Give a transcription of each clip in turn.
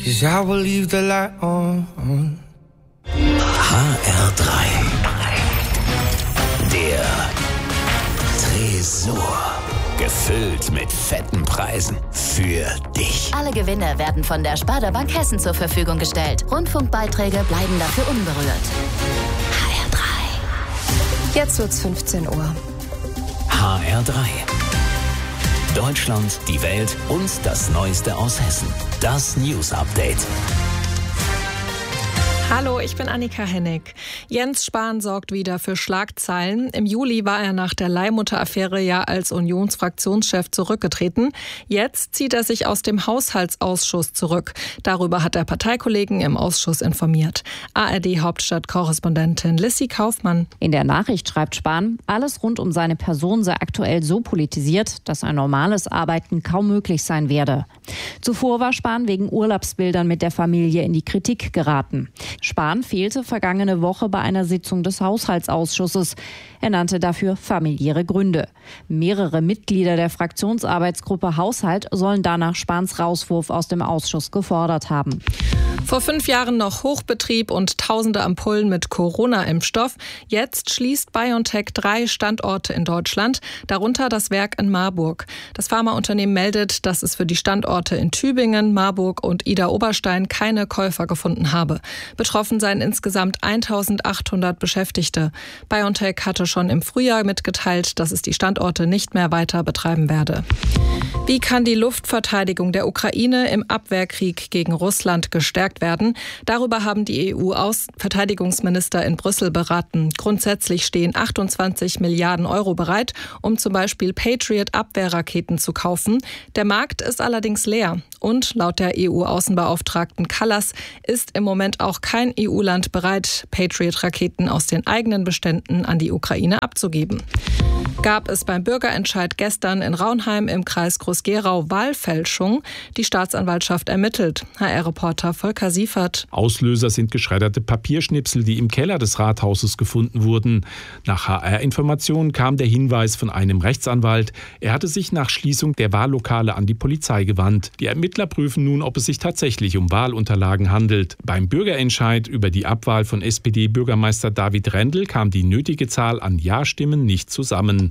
'cause I will leave the light on. HR3. Der Tresor. Gefüllt mit fetten Preisen für dich. Alle Gewinne werden von der Sparda Bank Hessen zur Verfügung gestellt. Rundfunkbeiträge bleiben dafür unberührt. HR3. Jetzt wird's 15 Uhr. HR3. Deutschland, die Welt und das Neueste aus Hessen. Das News Update. Hallo, ich bin Annika Hennig. Jens Spahn sorgt wieder für Schlagzeilen. Im Juli war er nach der Leihmutter-Affäre ja als Unionsfraktionschef zurückgetreten. Jetzt zieht er sich aus dem Haushaltsausschuss zurück. Darüber hat er Parteikollegen im Ausschuss informiert. ARD-Hauptstadt-Korrespondentin Lissy Kaufmann. In der Nachricht schreibt Spahn, alles rund um seine Person sei aktuell so politisiert, dass ein normales Arbeiten kaum möglich sein werde. Zuvor war Spahn wegen Urlaubsbildern mit der Familie in die Kritik geraten. Spahn fehlte vergangene Woche bei einer Sitzung des Haushaltsausschusses. Er nannte dafür familiäre Gründe. Mehrere Mitglieder der Fraktionsarbeitsgruppe Haushalt sollen danach Spahns Rauswurf aus dem Ausschuss gefordert haben. Vor 5 Jahren noch Hochbetrieb und tausende Ampullen mit Corona-Impfstoff. Jetzt schließt BioNTech 3 Standorte in Deutschland, darunter das Werk in Marburg. Das Pharmaunternehmen meldet, dass es für die Standorte in Tübingen, Marburg und Idar-Oberstein keine Käufer gefunden habe. Betroffen seien insgesamt 1800 Beschäftigte. BioNTech hatte schon im Frühjahr mitgeteilt, dass es die Standorte nicht mehr weiter betreiben werde. Wie kann die Luftverteidigung der Ukraine im Abwehrkrieg gegen Russland gestärkt werden? Darüber haben die EU-Verteidigungsminister in Brüssel beraten. Grundsätzlich stehen 28 Milliarden Euro bereit, um zum Beispiel Patriot-Abwehrraketen zu kaufen. Der Markt ist allerdings leer. Und laut der EU-Außenbeauftragten Kallas ist im Moment auch kein EU-Land bereit, Patriot-Raketen aus den eigenen Beständen an die Ukraine abzugeben. Gab es beim Bürgerentscheid gestern in Raunheim im Kreis Groß-Gerau Wahlfälschung? Die Staatsanwaltschaft ermittelt. HR-Reporter Volker Siefert. Auslöser sind geschredderte Papierschnipsel, die im Keller des Rathauses gefunden wurden. Nach HR-Informationen kam der Hinweis von einem Rechtsanwalt. Er hatte sich nach Schließung der Wahllokale an die Polizei gewandt. Die Ermittler prüfen nun, ob es sich tatsächlich um Wahlunterlagen handelt. Beim Bürgerentscheid über die Abwahl von SPD-Bürgermeister David Rendel kam die nötige Zahl an Ja-Stimmen nicht zusammen.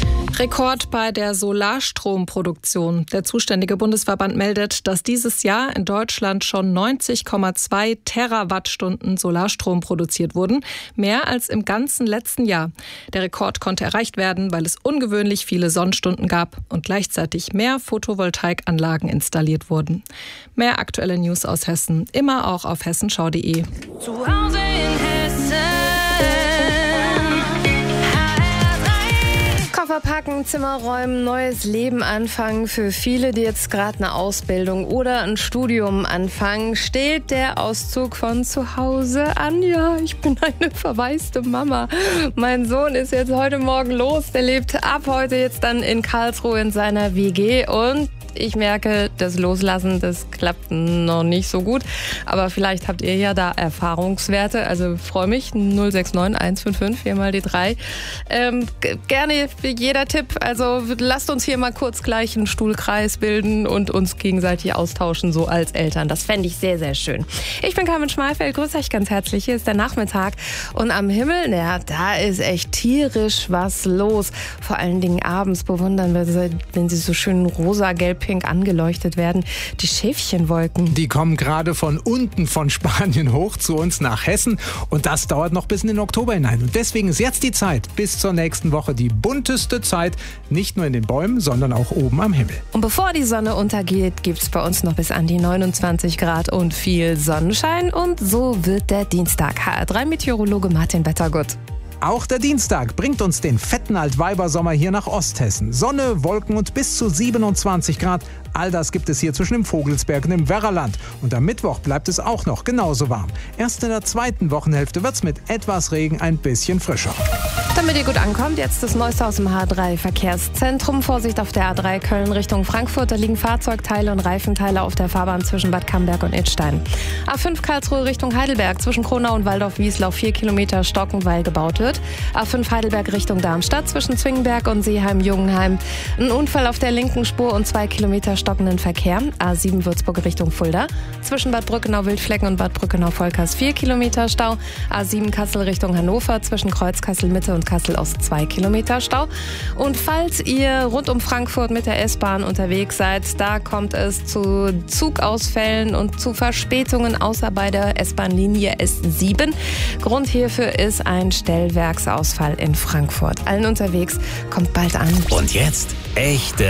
Rekord bei der Solarstromproduktion. Der zuständige Bundesverband meldet, dass dieses Jahr in Deutschland schon 90,2 Terawattstunden Solarstrom produziert wurden. Mehr als im ganzen letzten Jahr. Der Rekord konnte erreicht werden, weil es ungewöhnlich viele Sonnenstunden gab und gleichzeitig mehr Photovoltaikanlagen installiert wurden. Mehr aktuelle News aus Hessen, immer auch auf hessenschau.de. Zu Hause in Hessen. Koffer packen, Zimmer räumen, neues Leben anfangen. Für viele, die jetzt gerade eine Ausbildung oder ein Studium anfangen, steht der Auszug von zu Hause an. Ja, ich bin eine verwaiste Mama. Mein Sohn ist jetzt heute Morgen los. Der lebt ab heute jetzt dann in Karlsruhe in seiner WG und ich merke, das Loslassen, das klappt noch nicht so gut. Aber vielleicht habt ihr ja da Erfahrungswerte. Also freue mich. 069 155 4 mal die 3. Gerne jeder Tipp. Also lasst uns hier mal kurz gleich einen Stuhlkreis bilden und uns gegenseitig austauschen, so als Eltern. Das fände ich sehr, sehr schön. Ich bin Carmen Schmalfeld. Grüße euch ganz herzlich. Hier ist der Nachmittag. Und am Himmel, ja, da ist echt tierisch was los. Vor allen Dingen abends bewundern wir sie, wenn sie so schön rosa-gelb-pink angeleuchtet werden. Die Schäfchenwolken. Die kommen gerade von unten von Spanien hoch zu uns nach Hessen und das dauert noch bis in den Oktober hinein. Und deswegen ist jetzt die Zeit, bis zur nächsten Woche die bunteste Zeit, nicht nur in den Bäumen, sondern auch oben am Himmel. Und bevor die Sonne untergeht, gibt es bei uns noch bis an die 29 Grad und viel Sonnenschein. Und so wird der Dienstag. HR3-Meteorologe Martin Wettergut. Auch der Dienstag bringt uns den fetten Altweibersommer hier nach Osthessen. Sonne, Wolken und bis zu 27 Grad. All das gibt es hier zwischen dem Vogelsberg und dem Werraland. Und am Mittwoch bleibt es auch noch genauso warm. Erst in der zweiten Wochenhälfte wird es mit etwas Regen ein bisschen frischer. Damit ihr gut ankommt, jetzt das Neueste aus dem H3-Verkehrszentrum. Vorsicht auf der A3 Köln Richtung Frankfurt. Da liegen Fahrzeugteile und Reifenteile auf der Fahrbahn zwischen Bad Camberg und Idstein. A5 Karlsruhe Richtung Heidelberg. Zwischen Kronau und Waldorf-Wieslau 4 Kilometer stocken, weil gebaut wird. Fürth. A5 Heidelberg Richtung Darmstadt zwischen Zwingenberg und Seeheim-Jungenheim. Ein Unfall auf der linken Spur und 2 Kilometer stockenden Verkehr. A7 Würzburg Richtung Fulda. Zwischen Bad Brückenau-Wildflecken und Bad Brückenau-Volkers 4 Kilometer Stau. A7 Kassel Richtung Hannover zwischen Kreuz Kassel-Mitte und Kassel-Ost 2 Kilometer Stau. Und falls ihr rund um Frankfurt mit der S-Bahn unterwegs seid, da kommt es zu Zugausfällen und zu Verspätungen, außer bei der S-Bahn-Linie S7. Grund hierfür ist ein Stellwerksausfall in Frankfurt. Allen unterwegs, kommt bald an. Und jetzt echte